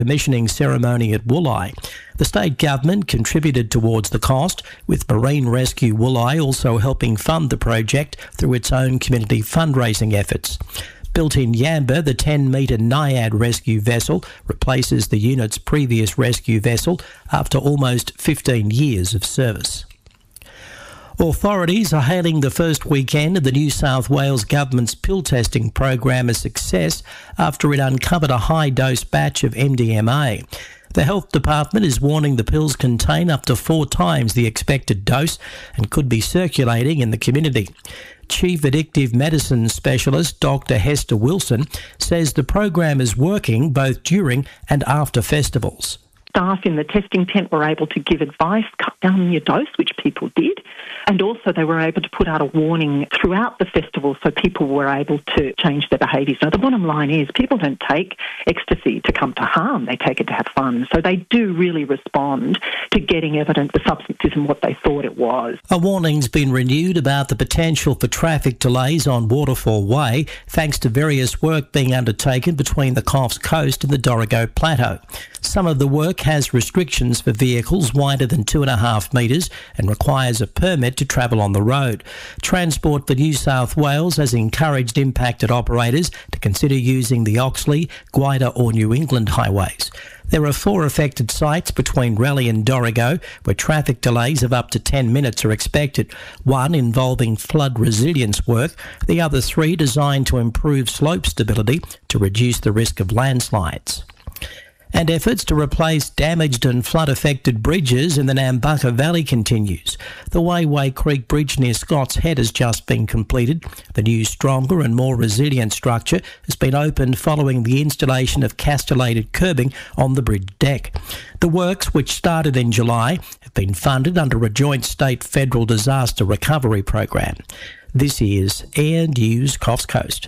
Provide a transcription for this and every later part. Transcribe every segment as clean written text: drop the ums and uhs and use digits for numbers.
commissioning ceremony at Wooli. The state government contributed towards the cost, with Marine Rescue Wooli also helping fund the project through its own community fundraising efforts. Built in Yamba, the 10-metre Naiad rescue vessel replaces the unit's previous rescue vessel after almost 15 years of service. Authorities are hailing the first weekend of the New South Wales Government's pill testing program a success after it uncovered a high-dose batch of MDMA. The Health Department is warning the pills contain up to 4 times the expected dose and could be circulating in the community. Chief Addictive Medicine Specialist Dr Hester Wilson says the program is working both during and after festivals. Staff in the testing tent were able to give advice, cut down your dose, which people did, and also they were able to put out a warning throughout the festival so people were able to change their behaviours. Now, the bottom line is people don't take ecstasy to come to harm, they take it to have fun. So they do really respond to getting evidence the substance isn't what they thought it was. A warning's been renewed about the potential for traffic delays on Waterfall Way, thanks to various work being undertaken between the Coffs Coast and the Dorrigo Plateau. Some of the work has restrictions for vehicles wider than 2.5 metres and requires a permit to travel on the road. Transport for New South Wales has encouraged impacted operators to consider using the Oxley, Gwydir or New England highways. There are 4 affected sites between Raleigh and Dorrigo where traffic delays of up to 10 minutes are expected, one involving flood resilience work, the other 3 designed to improve slope stability to reduce the risk of landslides. And efforts to replace damaged and flood-affected bridges in the Nambucca Valley continues. The Wayway Creek Bridge near Scott's Head has just been completed. The new, stronger and more resilient structure has been opened following the installation of castellated curbing on the bridge deck. The works, which started in July, have been funded under a joint state-federal disaster recovery program. This is Air News Coffs Coast.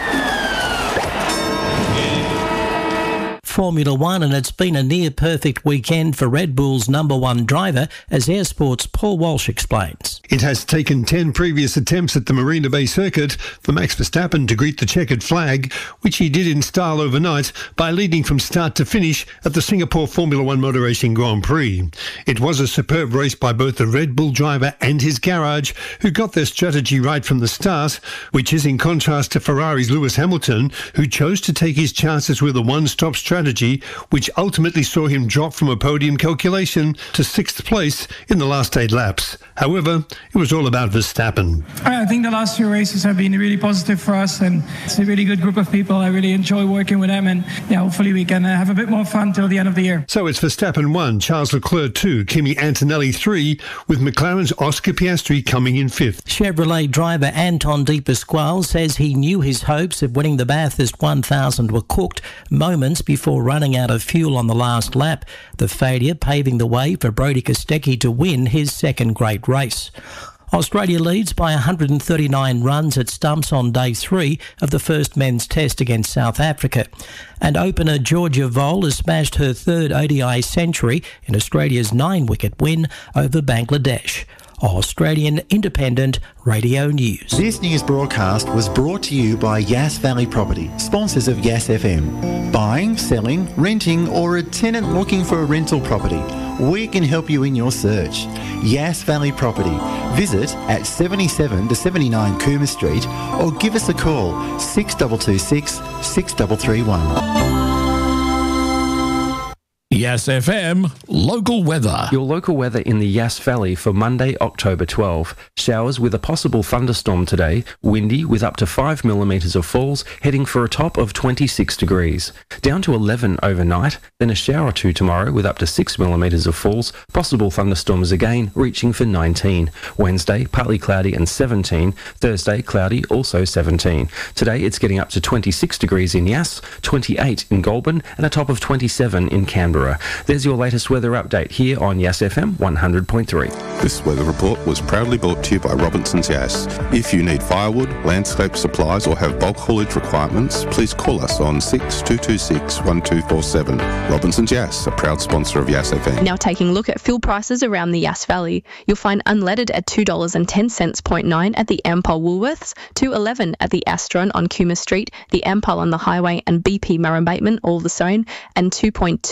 Formula One, and it's been a near-perfect weekend for Red Bull's number 1 driver, as Air Sport's Paul Walsh explains. It has taken 10 previous attempts at the Marina Bay circuit for Max Verstappen to greet the checkered flag, which he did in style overnight by leading from start to finish at the Singapore Formula One Motor Racing Grand Prix. It was a superb race by both the Red Bull driver and his garage, who got their strategy right from the start, which is in contrast to Ferrari's Lewis Hamilton, who chose to take his chances with a one-stop strategy, which ultimately saw him drop from a podium calculation to 6th place in the last 8 laps. However, it was all about Verstappen. I think the last few races have been really positive for us, and it's a really good group of people. I really enjoy working with them, and hopefully we can have a bit more fun till the end of the year. So it's Verstappen 1, Charles Leclerc 2, Kimi Antonelli 3, with McLaren's Oscar Piastri coming in 5th. Chevrolet driver Anton De Pasquale says he knew his hopes of winning the Bathurst 1000 were cooked moments before running out of fuel on the last lap, the failure paving the way for Brodie Kostecki to win his second great race. Australia leads by 139 runs at stumps on day 3 of the first men's test against South Africa. And opener Georgia Vole has smashed her 3rd ODI century in Australia's 9-wicket win over Bangladesh. Australian Independent Radio News. This news broadcast was brought to you by Yass Valley Property, sponsors of Yass FM. Buying, selling, renting, or a tenant looking for a rental property, we can help you in your search. Yass Valley Property. Visit at 77 to 79 Cooma Street or give us a call 6226 6331. Yass FM local weather. Your local weather in the Yass Valley for Monday, October 12. Showers with a possible thunderstorm today. Windy with up to 5 millimetres of falls, heading for a top of 26 degrees. Down to 11 overnight, then a shower or 2 tomorrow with up to 6 millimetres of falls. Possible thunderstorms again, reaching for 19. Wednesday, partly cloudy and 17. Thursday, cloudy, also 17. Today, it's getting up to 26 degrees in Yass, 28 in Goulburn, and a top of 27 in Canberra. Canberra. There's your latest weather update here on Yass FM 100.3. This weather report was proudly brought to you by Robinson's Yass. If you need firewood, landscape supplies or have bulk haulage requirements, please call us on 6226 1247. Robinson's Yass, a proud sponsor of Yass FM. Now taking a look at fuel prices around the Yass Valley. You'll find unleaded at $2.10.9 at the Ampol Woolworths, $2.11 at the Astron on Kuma Street, the Ampol on the Highway and BP Murrumbateman, all the same, and 2.2